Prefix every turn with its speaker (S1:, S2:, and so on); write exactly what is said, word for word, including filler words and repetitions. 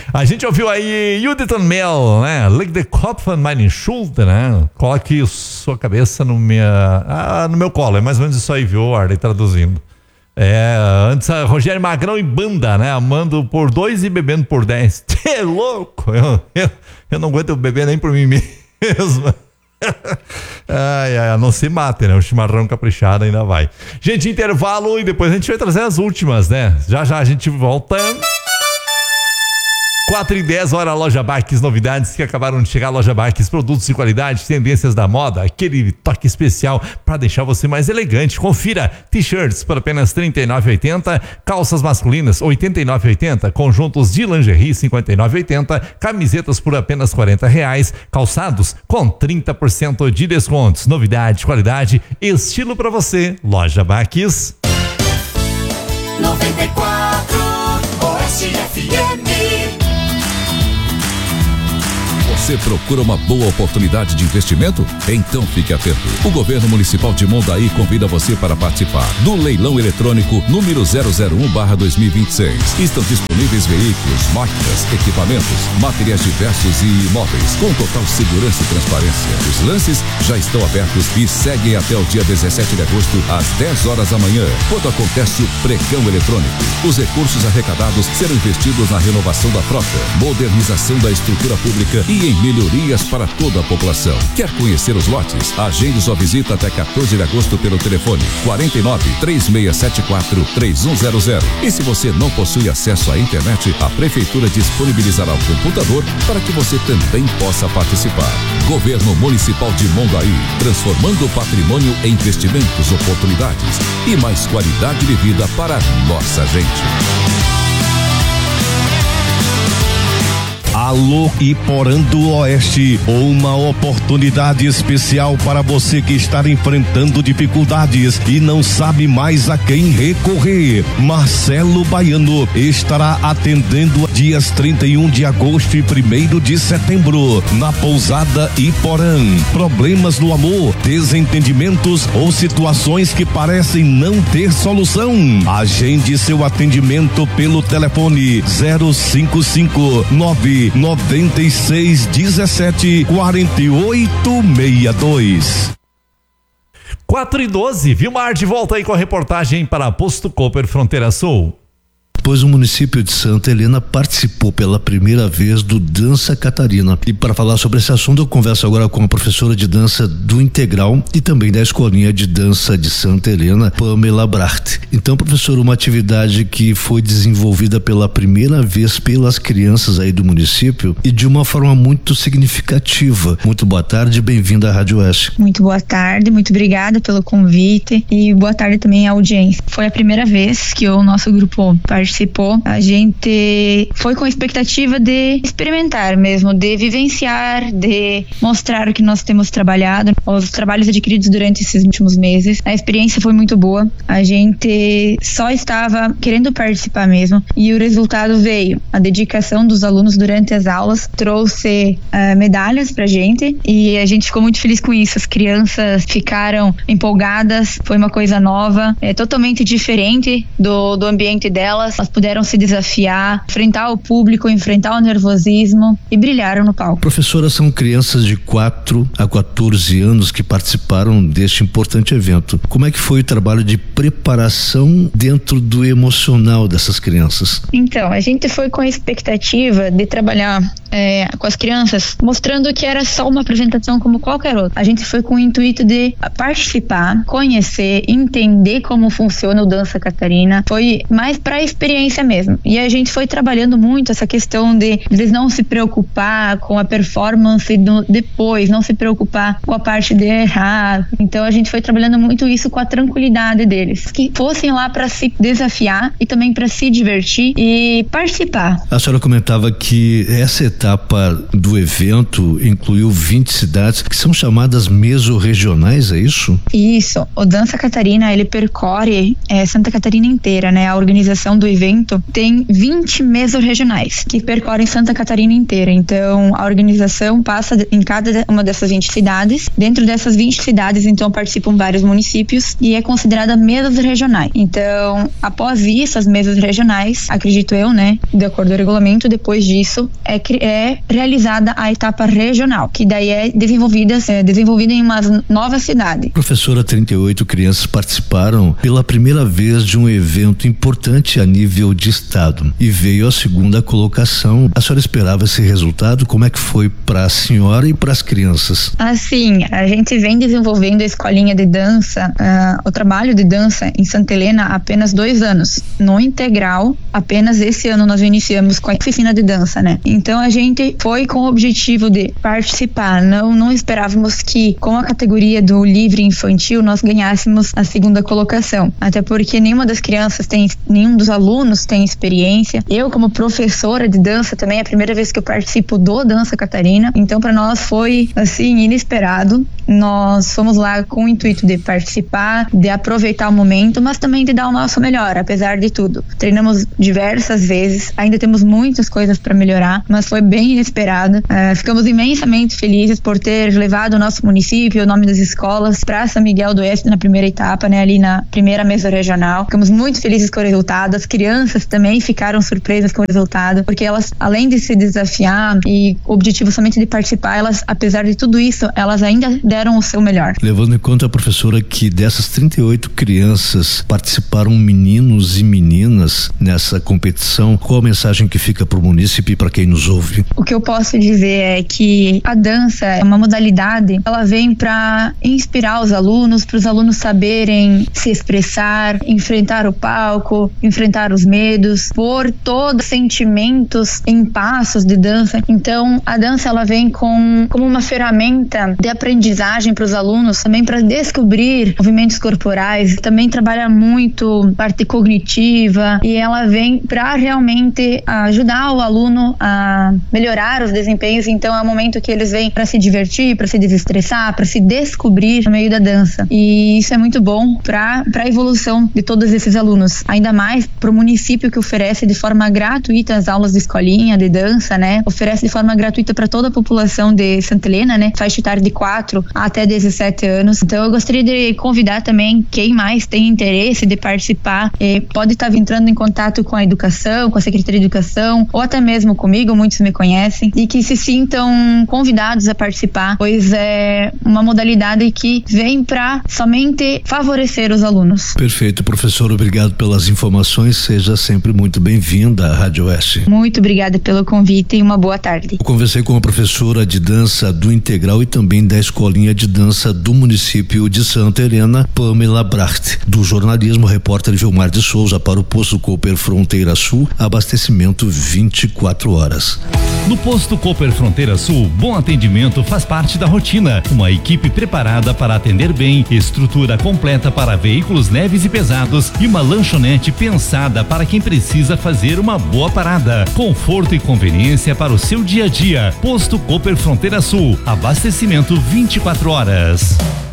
S1: A gente ouviu aí Judith Mel, né? Leg the Kopf on meine Schulter, né? Coloque sua cabeça no, minha, ah, no meu colo. É mais ou menos isso aí, viu, Arley, traduzindo. É, antes a Rogério Magrão e banda, né? Amando por dois e bebendo por dez. É louco! Eu, eu, eu não aguento beber nem por mim mesmo. Ai, ai, não se mate, né? O chimarrão caprichado ainda vai. Gente, intervalo e depois a gente vai trazer as últimas, né? Já já a gente volta. quatro e dez, hora Loja Baques, novidades que acabaram de chegar. Loja Baques, produtos de qualidade, tendências da moda, aquele toque especial para deixar você mais elegante. Confira, t-shirts por apenas trinta e nove reais e oitenta centavos, calças masculinas oitenta e nove reais e oitenta centavos, conjuntos de lingerie cinquenta e nove reais e oitenta centavos, camisetas por apenas quarenta reais, calçados com trinta por cento de descontos. Novidade, qualidade, estilo para você. Loja Baques.
S2: noventa e quatro Oeste F M.
S3: Você procura uma boa oportunidade de investimento? Então fique atento. O Governo Municipal de Mondaí convida você para participar do leilão eletrônico número zero zero um barra dois mil e vinte e seis. Estão disponíveis veículos, máquinas, equipamentos, materiais diversos e imóveis, com total segurança e transparência. Os lances já estão abertos e seguem até o dia dezessete de agosto, às dez horas da manhã, quando acontece o pregão eletrônico. Os recursos arrecadados serão investidos na renovação da frota, modernização da estrutura pública e em melhorias para toda a população. Quer conhecer os lotes? Agende sua visita até quatorze de agosto pelo telefone quarenta e nove, três seis sete quatro, três um zero zero. E se você não possui acesso à internet, a Prefeitura disponibilizará o computador para que você também possa participar. Governo Municipal de Mondaí, transformando o patrimônio em investimentos, oportunidades e mais qualidade de vida para nossa gente.
S4: Alô Iporã do Oeste, uma oportunidade especial para você que está enfrentando dificuldades e não sabe mais a quem recorrer. Marcelo Baiano estará atendendo dias trinta e um de agosto e primeiro de setembro na pousada Iporã. Problemas no amor, desentendimentos ou situações que parecem não ter solução? Agende seu atendimento pelo telefone zero cinco cinco nove noventa e seis dezessete quarenta e oito sessenta e dois.
S1: quatro e doze, Vilmar de volta aí com a reportagem para Posto Cooper Fronteira Sul.
S5: Pois o município de Santa Helena participou pela primeira vez do Dança Catarina. E para falar sobre esse assunto, eu converso agora com a professora de dança do Integral e também da Escolinha de Dança de Santa Helena, Pamela Bracht. Então, professora, uma atividade que foi desenvolvida pela primeira vez pelas crianças aí do município e de uma forma muito significativa. Muito boa tarde, bem-vinda à Rádio Oeste.
S6: Muito boa tarde, muito obrigada pelo convite e boa tarde também à audiência. Foi a primeira vez que o nosso grupo participou. A gente foi com a expectativa de experimentar mesmo, de vivenciar, de mostrar o que nós temos trabalhado, os trabalhos adquiridos durante esses últimos meses. A experiência foi muito boa, a gente só estava querendo participar mesmo e o resultado veio. A dedicação dos alunos durante as aulas trouxe uh, medalhas pra gente e a gente ficou muito feliz com isso. As crianças ficaram empolgadas, foi uma coisa nova, é totalmente diferente do, do ambiente delas. Elas puderam se desafiar, enfrentar o público, enfrentar o nervosismo e brilharam no palco.
S5: Professora, são crianças de quatro a quatorze anos que participaram deste importante evento. Como é que foi o trabalho de preparação dentro do emocional dessas crianças?
S6: Então, a gente foi com a expectativa de trabalhar é, com as crianças, mostrando que era só uma apresentação como qualquer outra. A gente foi com o intuito de participar, conhecer, entender como funciona o Dança Catarina. Foi mais para experiência mesmo. E a gente foi trabalhando muito essa questão de eles não se preocupar com a performance do, depois, não se preocupar com a parte de errar. Então a gente foi trabalhando muito isso com a tranquilidade deles, que fossem lá para se desafiar e também para se divertir e participar.
S5: A senhora comentava que essa etapa etapa do evento incluiu vinte cidades que são chamadas mesorregionais, é isso?
S6: Isso. O Dança Catarina, ele percorre é, Santa Catarina inteira, né? A organização do evento tem vinte mesorregionais que percorrem Santa Catarina inteira. Então, a organização passa em cada uma dessas vinte cidades. Dentro dessas vinte cidades, então, participam vários municípios e é considerada mesas regionais. Então, após isso, as mesas regionais, acredito eu, né? De acordo com o regulamento, depois disso é, é realizada a etapa regional, que daí é desenvolvida, é desenvolvida em uma nova cidade.
S5: Professora, trinta e oito crianças participaram pela primeira vez de um evento importante a nível de estado e veio a segunda colocação. A senhora esperava esse resultado? Como é que foi para a senhora e para as crianças?
S6: Assim, a gente vem desenvolvendo a escolinha de dança, uh, o trabalho de dança em Santa Helena há apenas dois anos. No integral, apenas esse ano nós iniciamos com a oficina de dança, né? Então a gente foi com o objetivo de participar. Não, não esperávamos que com a categoria do livre infantil nós ganhássemos a segunda colocação. Até porque nenhuma das crianças tem, nenhum dos alunos tem experiência. Eu, como professora de dança, também é a primeira vez que eu participo do Dança Catarina. Então para nós foi assim inesperado. Nós fomos lá com o intuito de participar, de aproveitar o momento, mas também de dar o nosso melhor, apesar de tudo. Treinamos diversas vezes, ainda temos muitas coisas para melhorar, mas foi bem inesperado. Uh, ficamos imensamente felizes por ter levado o nosso município, o nome das escolas, para São Miguel do Oeste na primeira etapa, né, ali na primeira mesa regional. Ficamos muito felizes com o resultado. As crianças também ficaram surpresas com o resultado, porque elas, além de se desafiar e o objetivo somente de participar, elas, apesar de tudo isso, elas ainda deram o seu melhor.
S5: Levando em conta, professora, que dessas trinta e oito crianças participaram meninos e meninas nessa competição, qual a mensagem que fica para o munícipe e para quem nos ouve?
S6: O que eu posso dizer é que a dança é uma modalidade, ela vem para inspirar os alunos, para os alunos saberem se expressar, enfrentar o palco, enfrentar os medos, pôr todos os sentimentos em passos de dança. Então, a dança ela vem com, como uma ferramenta de aprendizagem para os alunos, também para descobrir movimentos corporais, também trabalha muito parte cognitiva e ela vem para realmente ajudar o aluno a melhorar os desempenhos. Então é um momento que eles vêm para se divertir, para se desestressar, para se descobrir no meio da dança, e isso é muito bom para para a evolução de todos esses alunos, ainda mais para o município que oferece de forma gratuita as aulas de escolinha de dança, né? Oferece de forma gratuita para toda a população de Santa Helena, né? Faixa etária de quatro até dezessete anos. Então eu gostaria de convidar também quem mais tem interesse de participar, eh, pode estar entrando em contato com a educação, com a Secretaria de Educação, ou até mesmo comigo, muitos me conhecem, e que se sintam convidados a participar, pois é uma modalidade que vem para somente favorecer os alunos.
S5: Perfeito, professor, obrigado pelas informações, seja sempre muito bem-vinda à Rádio Oeste.
S6: Muito obrigada pelo convite e uma boa tarde.
S5: Eu conversei com a professora de dança do Integral e também da Escolinha de Dança do município de Santa Helena, Pamela Bracht, do jornalismo, repórter Gilmar de Souza para o Posto Cooper Fronteira Sul, abastecimento vinte e quatro horas.
S7: No Posto Cooper Fronteira Sul, bom atendimento faz parte da rotina. Uma equipe preparada para atender bem, estrutura completa para veículos leves e pesados e uma lanchonete pensada para quem precisa fazer uma boa parada. Conforto e conveniência para o seu dia a dia. Posto Cooper Fronteira Sul, abastecimento vinte e quatro horas.